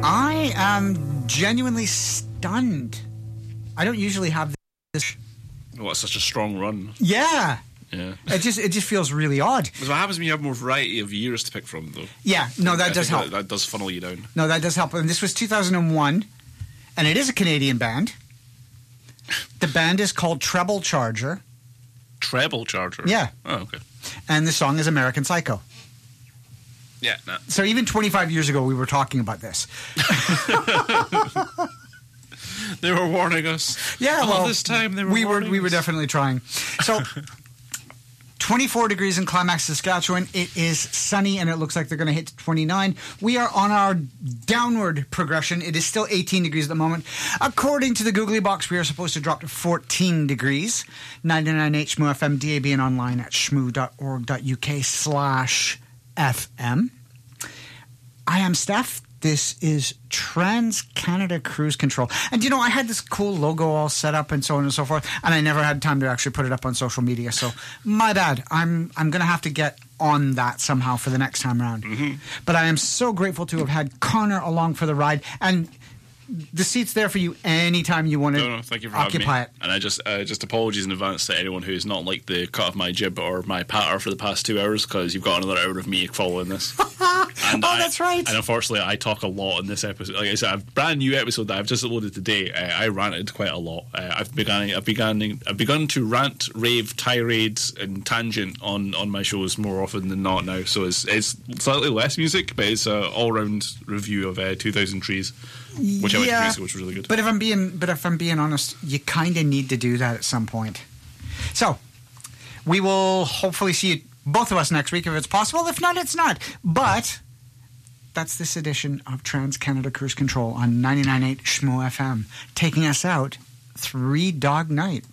I am genuinely stunned. I don't usually have this. Oh, it's such a strong run. Yeah. Yeah. It just feels really odd. That's what happens when you have more variety of years to pick from, though. Yeah, no, that does help. That does funnel you down. No, that does help. And this was 2001, and it is a Canadian band. The band is called Treble Charger. Treble Charger? Yeah. Oh, okay. And the song is American Psycho. Yeah, nah. So even 25 years ago, we were talking about this. They were warning us. Yeah, well, this time they were warning we were us. definitely trying. So 24 degrees in Climax, Saskatchewan. It is sunny, and it looks like they're going to hit 29. We are on our downward progression. It is still 18 degrees at the moment. According to the Googly Box, we are supposed to drop to 14 degrees. 99H Shmoo FM, DAB, and online at shmoo.org.uk/FM. I am Steph. This is Trans-Canada Cruise Control. And, I had this cool logo all set up and so on and so forth, and I never had time to actually put it up on social media. So, my bad. I'm going to have to get on that somehow for the next time around. Mm-hmm. But I am so grateful to have had Connor along for the ride. And the seat's there for you anytime you want to thank you for occupy having me. it. And I just apologies in advance to anyone who's not liked the cut of my jib or my patter for the past 2 hours, because you've got another hour of me following this. That's right. And unfortunately, I talk a lot in this episode. Like I said, a brand new episode that I've just uploaded today. I ranted quite a lot. I've begun to rant, rave, tirade, and tangent on my shows more often than not now. So it's slightly less music, but it's an all-round review of 2000 Trees. Which I went to music, which was really good. But if I'm being honest, you kind of need to do that at some point. So we will hopefully see you, both of us, next week if it's possible. If not, it's not. But that's this edition of Trans-Canada Cruise Control on 99.8 Shmoo FM, taking us out 3 Dog Night.